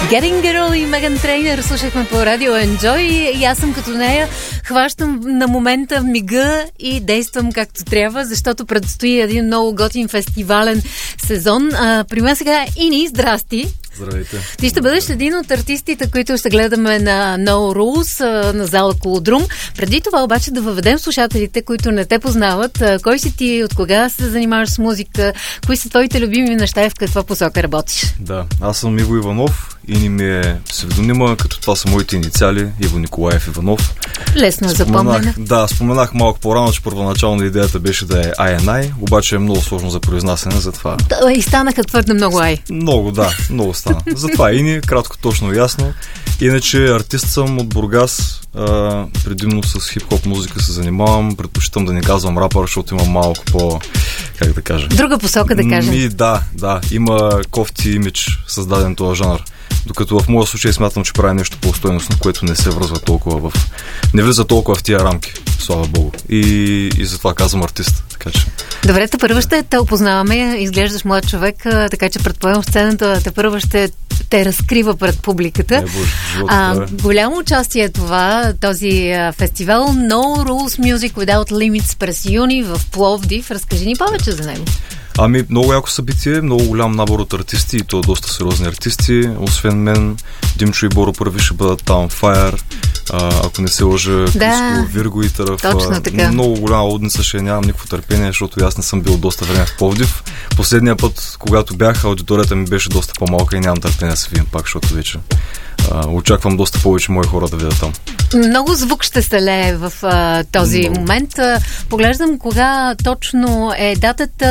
Getting Girl и Меган Трейнер слушахме по радио Enjoy и аз съм като нея. Хващам на момента мига и действам както трябва, защото предстои един много готин фестивален сезон. При мен сега Ини, здрасти! Здравейте. Ти ще бъдеш един от артистите, които ще гледаме на No Rules, на зала Колодрум. Преди това обаче да въведем слушателите, които не те познават. Кой си ти, от кога се занимаваш с музика, кои са твоите любими неща и в каква посока работиш? Да, аз съм Иво Иванов. Ини ми е псевдонима, като това са моите инициали, Иво Николаев Иванов. Лесно е запомнена. Да, споменах малко по-рано, че първоначално идеята беше да е INI, обаче е много сложно за произнасяне, затова. Да, и станаха твърде много ай. Много, да, много стана. Затова Ини, кратко, точно и ясно. Иначе артист съм от Бургас, предимно с хип-хоп музика се занимавам, предпочитам да не казвам рапър, защото има малко по, как да кажа. Друга посока да кажем. Да, има кофти имидж създаден този жанр. Докато в моя случай смятам, че прави нещо по-стойностно, което не се връзва толкова не влиза толкова в тия рамки, слава богу. И затова казвам артист. Така че. Добре, първо ще те опознаваме, изглеждаш млад човек, така че предполагам сцената първо ще те разкрива пред публиката. Голямо участие е това, този фестивал No Rules Music Without Limits през юни в Пловдив. Разкажи ни повече за него. Много яко събитие, много голям набор от артисти и то доста сериозни артисти. Освен мен, Димчо и Боро първи ще бъдат там, Fire, ако не се лъжа, Криско, Вирго и Търъв. Точно така. Много голяма лудница ще нямам никакво търпение, защото аз не съм бил доста време в Пловдив. Последния път, когато бях, аудиторията ми беше доста по-малка и нямам търпение да се видим пак, защото вече очаквам доста повече мои хора да видят там. Много звук ще се лее в този момент. Поглеждам кога точно е датата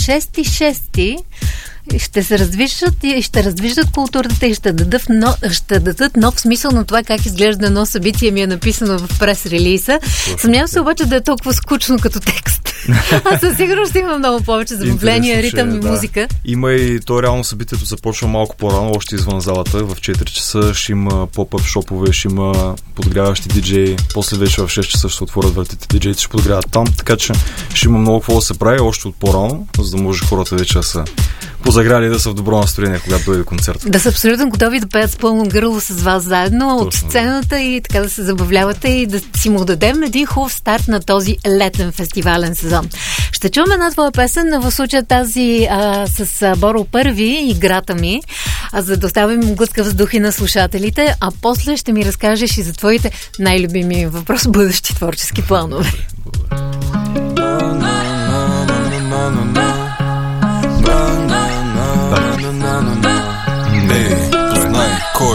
6.6. Ще се раздвижат и ще раздвиждат културата и ще дадат нов смисъл на това как изглежда едно събитие, ми е написано в прес-релиза. Съмнявам се обаче да е толкова скучно като текст. Аз със сигурност ще има много повече забавление, ритъм и музика. Има и то реално събитието започва малко по-рано, още извън залата. В 4 часа ще има поп-ъп шопове, ще има подгряващи диджеи. После вече в 6 часа ще отворят вратите, диджеите ще подгряват там. Така че ще има много какво да се прави още от по-рано, за да може хората вече да са позаграли, да са в добро настроение, когато дойде концерт. Да са абсолютно готови да пеят с пълно гърло с вас заедно от сцената и така да се забавлявате и да си му дадем един хубав старт на този летен фестивален сезон. Ще чуваме една твоя песен, в случая тази с Боро Първи, Играта ми, за да оставим глътка въздух и на слушателите, а после ще ми разкажеш и за твоите най-любими въпрос, бъдещи творчески планове. Hey.